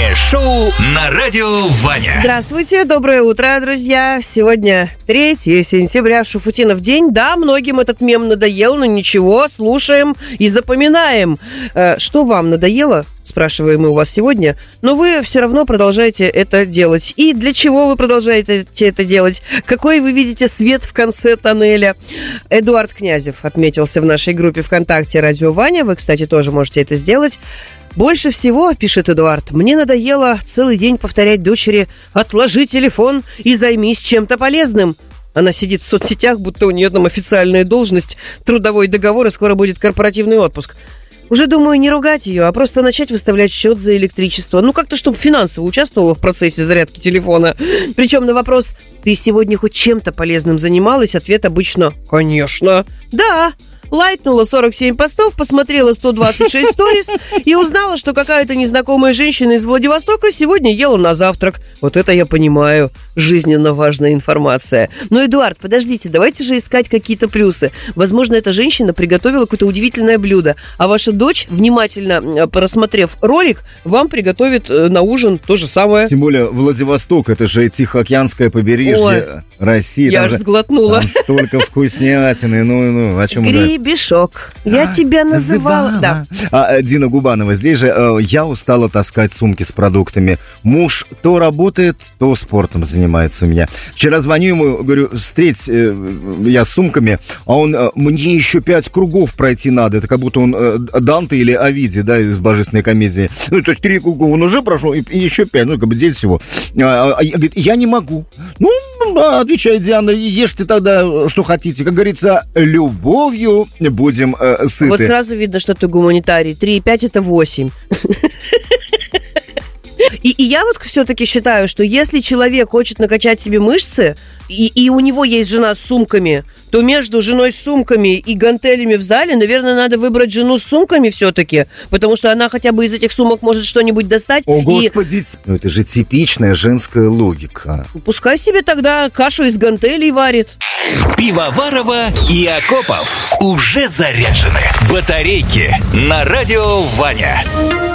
Утреннее шоу на радио Ваня. Здравствуйте, доброе утро, друзья. Сегодня 3 сентября, Шуфутинов день. Да, многим этот мем надоел, но ничего, слушаем и запоминаем. Что вам надоело? Спрашиваем мы у вас сегодня. Но вы все равно продолжаете это делать. И для чего вы продолжаете это делать? Какой вы видите свет в конце тоннеля? Эдуард Князев отметился в нашей группе ВКонтакте «Радио Ваня». Вы, кстати, тоже можете это сделать. Больше всего, пишет Эдуард, мне надоело целый день повторять дочери: «Отложи телефон и займись чем-то полезным». Она сидит в соцсетях, будто у нее там официальная должность, трудовой договор, и скоро будет корпоративный отпуск. Уже думаю не ругать ее, а просто начать выставлять счет за электричество. Ну, как-то, чтобы финансово участвовала в процессе зарядки телефона. Причем на вопрос: «Ты сегодня хоть чем-то полезным занималась?» Ответ обычно: «Конечно». Да. Лайкнула 47 постов, посмотрела 126 сторис и узнала, что какая-то незнакомая женщина из Владивостока сегодня ела на завтрак. Вот это я понимаю. Жизненно важная информация. Но, Эдуард, подождите, давайте же искать какие-то плюсы. Возможно, эта женщина приготовила какое-то удивительное блюдо, а ваша дочь, внимательно просмотрев ролик, вам приготовит на ужин то же самое. Тем более Владивосток, это же Тихоокеанское побережье России. Я аж сглотнула. Там столько вкуснятины, ну, о чем мы... Гребешок. Я тебя называла. Да. Дина Губанова здесь же. Я устала таскать сумки с продуктами. Муж то работает, то спортом занимается у меня. Вчера звоню ему, говорю: встреть я с сумками, а он: мне еще 5 кругов пройти надо. Это как будто он Данте или Овидий, да, из божественной комедии. Ну, то есть 3 круга он уже прошел, и еще 5, ну, как бы 9 всего. Говорит: я не могу. Ну, отвечает Диана: ешьте тогда, что хотите. Как говорится, любовью будем сыты. Вот сразу видно, что ты гуманитарий. 3 и 5 – это 8. И я вот все-таки считаю, что если человек хочет накачать себе мышцы, и у него есть жена с сумками, то между женой с сумками и гантелями в зале, наверное, надо выбрать жену с сумками все-таки, потому что она хотя бы из этих сумок может что-нибудь достать. О, Господи! Ну, это же типичная женская логика. Пускай себе тогда кашу из гантелей варит. Пивоварова и Акопов уже заряжены. Батарейки на радио Ваня.